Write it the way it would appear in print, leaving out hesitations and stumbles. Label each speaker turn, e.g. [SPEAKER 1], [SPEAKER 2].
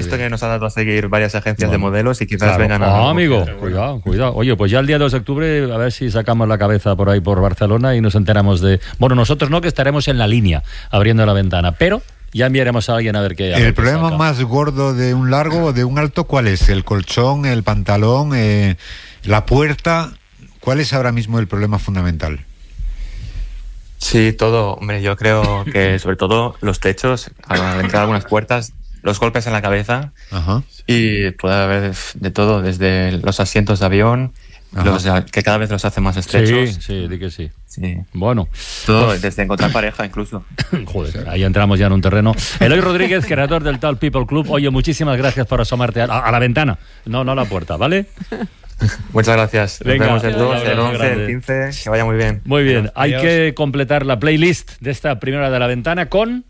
[SPEAKER 1] esto que nos ha dado a seguir varias agencias de modelos y quizás vengan a...
[SPEAKER 2] amigo, cuidado. Oye, pues ya el día 2 de octubre a ver si sacamos la cabeza por ahí por Barcelona y nos enteramos de... Bueno, nosotros no, que estaremos en la línea abriendo la ventana, pero ya enviaremos a alguien a ver qué...
[SPEAKER 3] ¿El problema más gordo de un largo o de un alto cuál es? ¿El colchón, el pantalón, la puerta? ¿Cuál es ahora mismo el problema fundamental?
[SPEAKER 1] Sí, todo. Hombre, yo creo que sobre todo los techos, al entrar algunas puertas, los golpes en la cabeza.
[SPEAKER 3] Ajá.
[SPEAKER 1] Y puede haber de todo, desde los asientos de avión, que cada vez los hace más estrechos.
[SPEAKER 2] Sí, di que sí.
[SPEAKER 1] Sí.
[SPEAKER 2] Bueno.
[SPEAKER 1] Todo, desde encontrar pareja incluso.
[SPEAKER 2] Joder, ahí entramos ya en un terreno. Eloy Rodríguez, creador del Tall People Club. Oye, muchísimas gracias por asomarte a la ventana, no a la puerta, ¿vale?
[SPEAKER 1] Muchas gracias.
[SPEAKER 2] Venga,
[SPEAKER 1] nos vemos el 2, el 11,
[SPEAKER 2] grande.
[SPEAKER 1] el 15. Que vaya muy bien.
[SPEAKER 2] Muy bien,
[SPEAKER 1] Adiós.
[SPEAKER 2] hay que completar la playlist de esta primera de la ventana con...